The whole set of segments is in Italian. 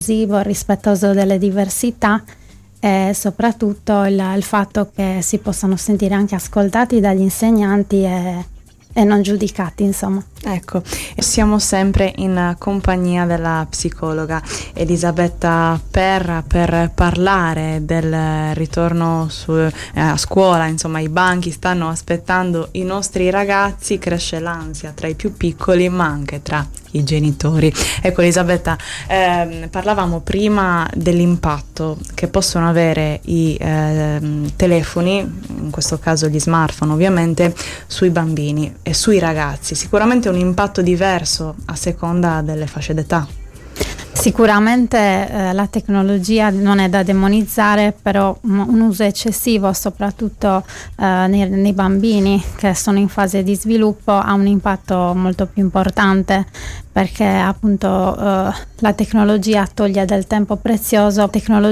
rispettoso delle diversità e soprattutto il fatto che si possano sentire anche ascoltati dagli insegnanti e non giudicati, insomma. Ecco, siamo sempre in compagnia della psicologa Elisabetta Perra per parlare del ritorno a scuola. Insomma, i banchi stanno aspettando i nostri ragazzi, cresce l'ansia tra i più piccoli ma anche tra i genitori. Ecco Elisabetta, parlavamo prima dell'impatto che possono avere i telefoni, in questo caso gli smartphone ovviamente, sui bambini e sui ragazzi. Sicuramente un impatto diverso a seconda delle fasce d'età. Sicuramente la tecnologia non è da demonizzare, però un uso eccessivo, soprattutto nei bambini che sono in fase di sviluppo, ha un impatto molto più importante, perché appunto la tecnologia toglie del tempo prezioso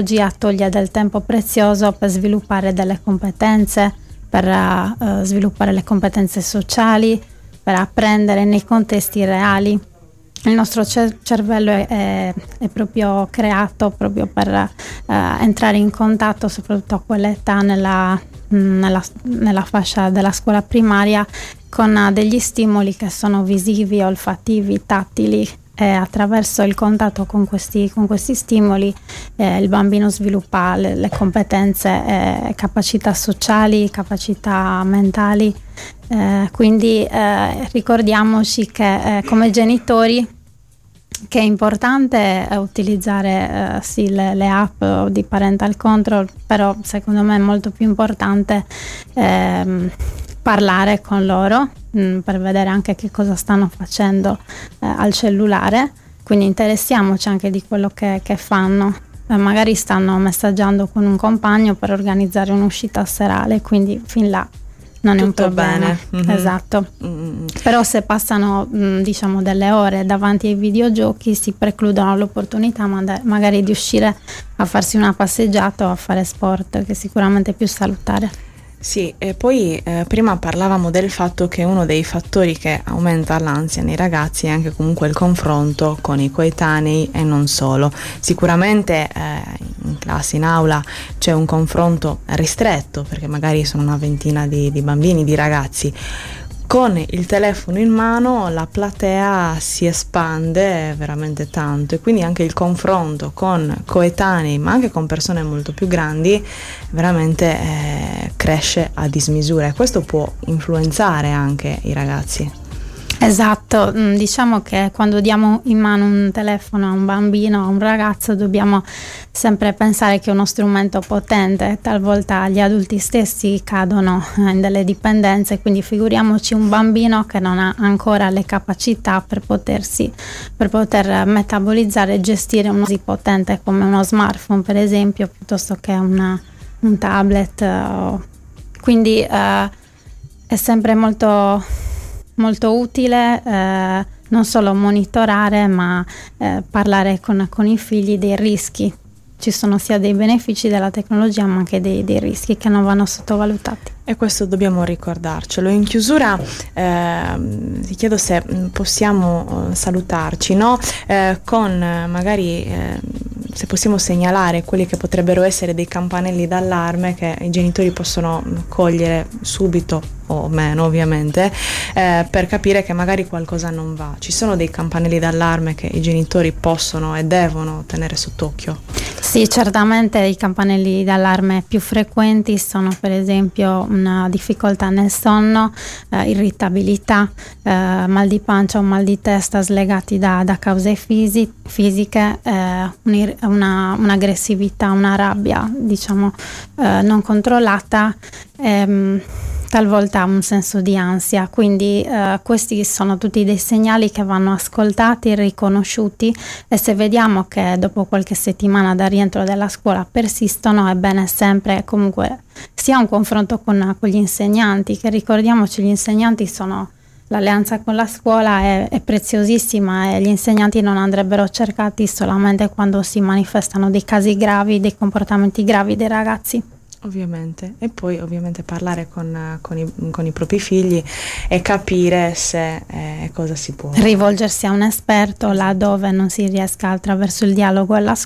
per sviluppare delle competenze, per sviluppare le competenze sociali, per apprendere nei contesti reali. Il nostro cervello è proprio creato proprio per entrare in contatto, soprattutto a quell'età, nella fascia della scuola primaria, con degli stimoli che sono visivi, olfattivi, tattili, e attraverso il contatto con questi stimoli il bambino sviluppa le competenze, capacità sociali, capacità mentali. Quindi ricordiamoci che come genitori che è importante utilizzare sì le app di parental control, però secondo me è molto più importante parlare con loro per vedere anche che cosa stanno facendo al cellulare, quindi interessiamoci anche di quello che fanno. Magari stanno messaggiando con un compagno per organizzare un'uscita serale, quindi fin là non è un problema. Bene. Esatto. Però se passano diciamo delle ore davanti ai videogiochi, si precludono l'opportunità magari di uscire a farsi una passeggiata o a fare sport, che è sicuramente più salutare. Sì, e poi prima parlavamo del fatto che uno dei fattori che aumenta l'ansia nei ragazzi è anche comunque il confronto con i coetanei e non solo. Sicuramente in classe, in aula c'è un confronto ristretto, perché magari sono una ventina di bambini, di ragazzi. Con il telefono in mano la platea si espande veramente tanto, e quindi anche il confronto con coetanei ma anche con persone molto più grandi veramente cresce a dismisura, e questo può influenzare anche i ragazzi. Esatto, diciamo che quando diamo in mano un telefono a un bambino, a un ragazzo, dobbiamo sempre pensare che è uno strumento potente. Talvolta gli adulti stessi cadono in delle dipendenze, quindi figuriamoci un bambino che non ha ancora le capacità per poter metabolizzare e gestire uno così potente come uno smartphone, per esempio, piuttosto che un tablet. Quindi è sempre molto utile non solo monitorare, ma parlare con i figli dei rischi. Ci sono sia dei benefici della tecnologia ma anche dei rischi che non vanno sottovalutati. E questo dobbiamo ricordarcelo. In chiusura ti chiedo se possiamo salutarci, no? Con magari se possiamo segnalare quelli che potrebbero essere dei campanelli d'allarme che i genitori possono cogliere subito o meno, ovviamente, per capire che magari qualcosa non va. Ci sono dei campanelli d'allarme che i genitori possono e devono tenere sott'occhio? Sì, certamente i campanelli d'allarme più frequenti sono per esempio una difficoltà nel sonno, irritabilità, mal di pancia o mal di testa slegati da cause fisiche, un'aggressività, una rabbia diciamo non controllata, talvolta un senso di ansia. Quindi questi sono tutti dei segnali che vanno ascoltati e riconosciuti, e se vediamo che dopo qualche settimana dal rientro dalla scuola persistono, è bene sempre comunque sia un confronto con gli insegnanti, che ricordiamoci, gli insegnanti sono l'alleanza con la scuola è preziosissima, e gli insegnanti non andrebbero cercati solamente quando si manifestano dei casi gravi, dei comportamenti gravi dei ragazzi. Ovviamente, e poi ovviamente parlare con i propri figli e capire se cosa si può. Rivolgersi a un esperto laddove non si riesca attraverso il dialogo e la